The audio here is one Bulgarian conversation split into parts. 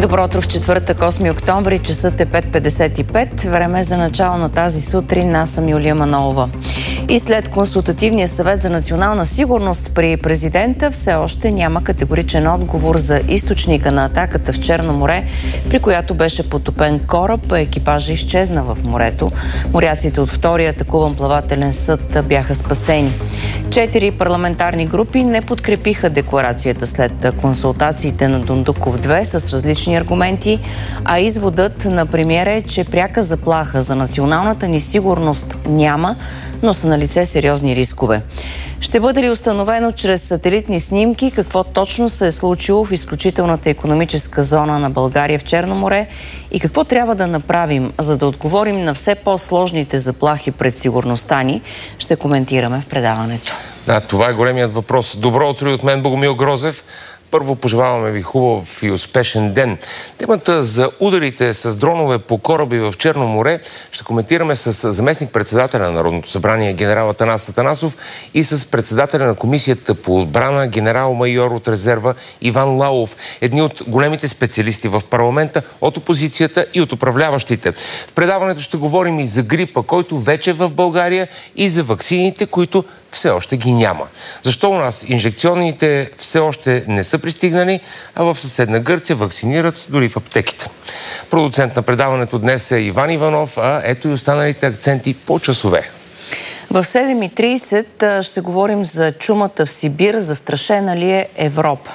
Добро утро в четвъртък, 8 октомври, часът е 5:55. Време за начало на тази сутрин. Аз съм Юлия Манолова. И след Консултативния съвет за национална сигурност при президента все още няма категоричен отговор за източника на атаката в Черно море, при която беше потопен кораб, а екипажа изчезна в морето. Моряците от втория атакуван плавателен съд бяха спасени. 4 парламентарни групи не подкрепиха декларацията след консултациите на Дондуков 2 с различни аргументи, а изводът на премиера е, че пряка заплаха за националната ни сигурност няма, но са налице сериозни рискове. Ще бъде ли установено чрез сателитни снимки какво точно се е случило в изключителната икономическа зона на България в Черно море и какво трябва да направим, за да отговорим на все по-сложните заплахи пред сигурността ни, ще коментираме в предаването. Да, това е големият въпрос. Добро утро и от мен, Богомил Грозев. Първо пожелаваме ви хубав и успешен ден. Темата за ударите с дронове по кораби в Черно море ще коментираме с заместник-председателя на Народното събрание генерал Атанас Атанасов и с председателя на Комисията по отбрана генерал-майор от резерва Иван Лалов, едни от големите специалисти в парламента, от опозицията и от управляващите. В предаването ще говорим и за грипа, който вече е в България, и за ваксините, които все още ги няма. Защо у нас инжекционните все още не са пристигнали, а в съседна Гърция вакцинират дори в аптеките? Продуцент на предаването днес е Иван Иванов, а ето и останалите акценти по часове. В 7:30 ще говорим за чумата в Сибир. Застрашена ли е Европа?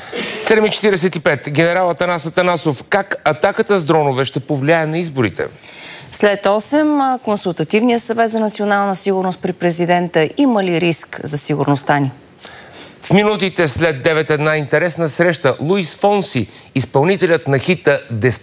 7:45. Генерал Атанас Атанасов. Как атаката с дронове ще повлияе на изборите? След 8, Консултативния съвет за национална сигурност при президента. Има ли риск за сигурността ни? В минутите след 9 една интересна среща. Луис Фонси, изпълнителят на хита